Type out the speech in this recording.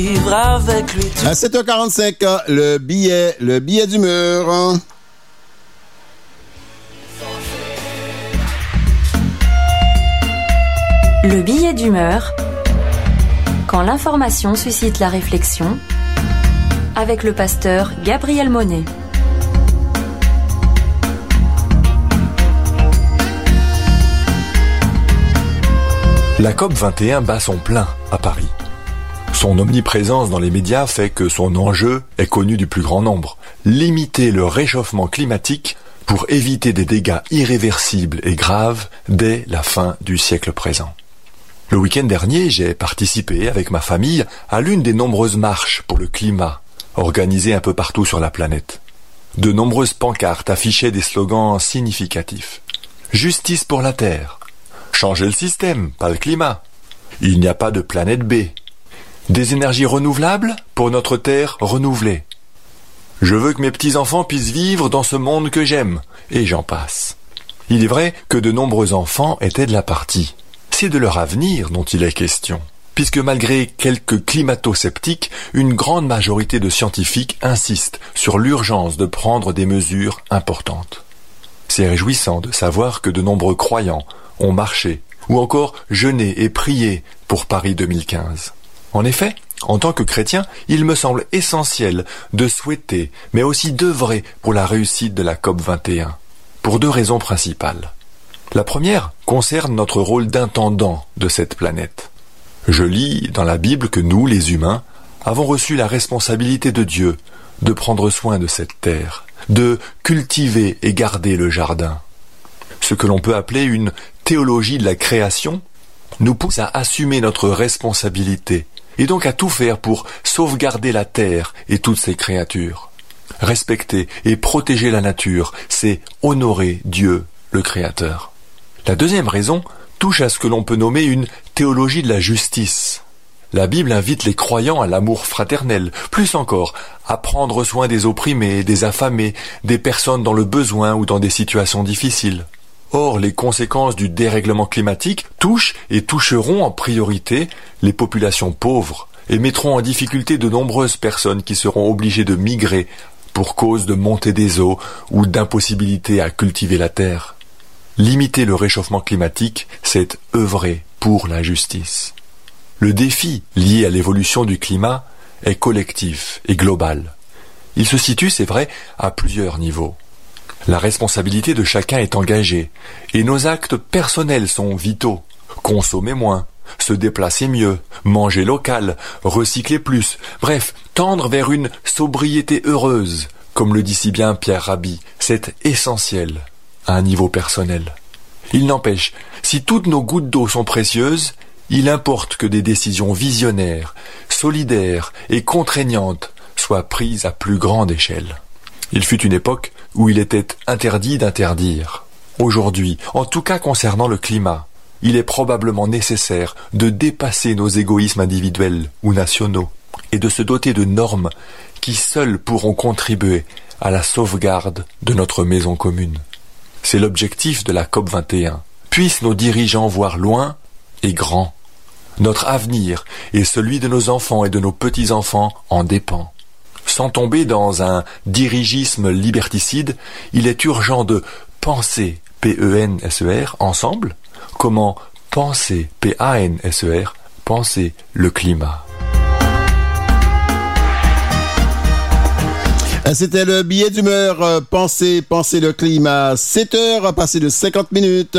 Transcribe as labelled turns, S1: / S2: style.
S1: vivre avec lui.
S2: À 7h45, le billet d'humeur.
S3: Le billet d'humeur, quand l'information suscite la réflexion, avec le pasteur Gabriel Monet.
S4: La COP21 bat son plein à Paris. Son omniprésence dans les médias fait que son enjeu est connu du plus grand nombre. Limiter le réchauffement climatique pour éviter des dégâts irréversibles et graves dès la fin du siècle présent. Le week-end dernier, j'ai participé avec ma famille à l'une des nombreuses marches pour le climat organisées un peu partout sur la planète. De nombreuses pancartes affichaient des slogans significatifs. Justice pour la Terre. Changer le système, pas le climat. Il n'y a pas de planète B. Des énergies renouvelables pour notre Terre renouvelée. Je veux que mes petits-enfants puissent vivre dans ce monde que j'aime. Et j'en passe. Il est vrai que de nombreux enfants étaient de la partie. C'est de leur avenir dont il est question. Puisque malgré quelques climato-sceptiques, une grande majorité de scientifiques insistent sur l'urgence de prendre des mesures importantes. C'est réjouissant de savoir que de nombreux croyants ont marché, ou encore jeûné et prié pour Paris 2015. En effet, en tant que chrétien, il me semble essentiel de souhaiter, mais aussi d'œuvrer pour la réussite de la COP21, pour deux raisons principales. La première concerne notre rôle d'intendant de cette planète. Je lis dans la Bible que nous, les humains, avons reçu la responsabilité de Dieu de prendre soin de cette terre, de cultiver et garder le jardin. Ce que l'on peut appeler une théologie de la création nous pousse à assumer notre responsabilité et donc à tout faire pour sauvegarder la terre et toutes ses créatures. Respecter et protéger la nature, c'est honorer Dieu, le Créateur. La deuxième raison touche à ce que l'on peut nommer une théologie de la justice. La Bible invite les croyants à l'amour fraternel, plus encore, à prendre soin des opprimés, des affamés, des personnes dans le besoin ou dans des situations difficiles. Or, les conséquences du dérèglement climatique touchent et toucheront en priorité les populations pauvres et mettront en difficulté de nombreuses personnes qui seront obligées de migrer pour cause de montée des eaux ou d'impossibilité à cultiver la terre. Limiter le réchauffement climatique, c'est œuvrer pour la justice. Le défi lié à l'évolution du climat est collectif et global. Il se situe, c'est vrai, à plusieurs niveaux. La responsabilité de chacun est engagée, et nos actes personnels sont vitaux. Consommer moins, se déplacer mieux, manger local, recycler plus, bref, tendre vers une sobriété heureuse, comme le dit si bien Pierre Rabhi, c'est essentiel à un niveau personnel. Il n'empêche, si toutes nos gouttes d'eau sont précieuses, il importe que des décisions visionnaires, solidaires et contraignantes soient prises à plus grande échelle. Il fut une époque où il était interdit d'interdire. Aujourd'hui, en tout cas concernant le climat, il est probablement nécessaire de dépasser nos égoïsmes individuels ou nationaux et de se doter de normes qui seules pourront contribuer à la sauvegarde de notre maison commune. C'est l'objectif de la COP21. Puissent nos dirigeants voir loin et grand. Notre avenir et celui de nos enfants et de nos petits-enfants en dépend. Sans tomber dans un dirigisme liberticide, il est urgent de penser, P-E-N-S-E-R, ensemble, comment penser, P-A-N-S-E-R, penser le climat.
S2: C'était le billet d'humeur, penser le climat. 7h, passé de 50 minutes.